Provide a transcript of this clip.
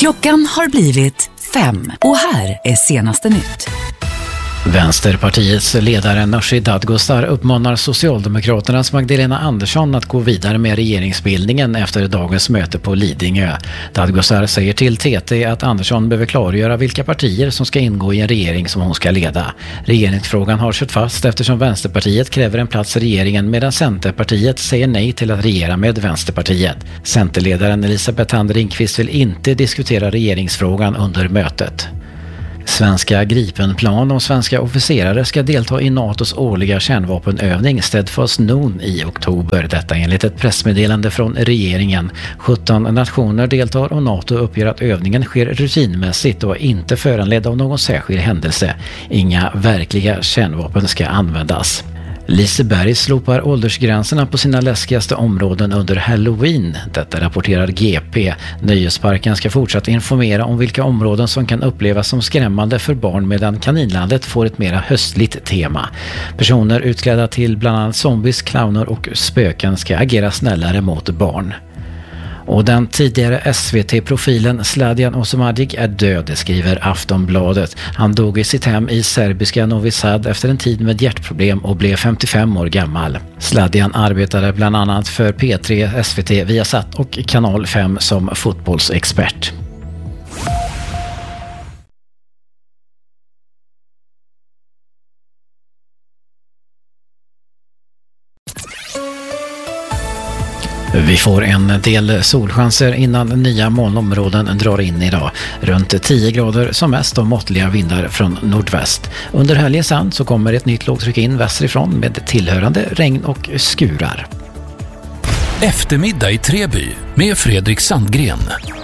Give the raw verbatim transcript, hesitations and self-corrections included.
Klockan har blivit fem och här är senaste nytt. Vänsterpartiets ledare Nooshi Dadgostar uppmanar Socialdemokraternas Magdalena Andersson att gå vidare med regeringsbildningen efter dagens möte på Lidingö. Dadgostar säger till T T att Andersson behöver klargöra vilka partier som ska ingå i en regering som hon ska leda. Regeringsfrågan har kört fast eftersom Vänsterpartiet kräver en plats i regeringen medan Centerpartiet säger nej till att regera med Vänsterpartiet. Centerledaren Elisabeth Thand Ringqvist vill inte diskutera regeringsfrågan under mötet. Svenska Gripenplan och svenska officerare ska delta i NATOs årliga kärnvapenövning Steadfast Noon i oktober. Detta enligt ett pressmeddelande från regeringen. sjutton nationer deltar och NATO uppger att övningen sker rutinmässigt och inte föranledd av någon särskild händelse. Inga verkliga kärnvapen ska användas. Liseberg slopar åldersgränserna på sina läskigaste områden under Halloween. Detta rapporterar G P. Nöjesparken ska fortsatt informera om vilka områden som kan upplevas som skrämmande för barn medan Kaninlandet får ett mera höstligt tema. Personer utklädda till bland annat zombies, clowner och spöken ska agera snällare mot barn. Och den tidigare S V T-profilen Sladian Osmadic är död, skriver Aftonbladet. Han dog i sitt hem i serbiska Novi Sad efter en tid med hjärtproblem och blev femtiofem år gammal. Sladian arbetade bland annat för P tre, S V T, Viasat och Kanal fem som fotbollsexpert. Vi får en del solchanser innan nya molnområden drar in idag. Runt tio grader som mest och måttliga vindar från nordväst. Under helgen sen så kommer ett nytt lågtryck in västerifrån med tillhörande regn och skurar. Eftermiddag i Treby med Fredrik Sandgren.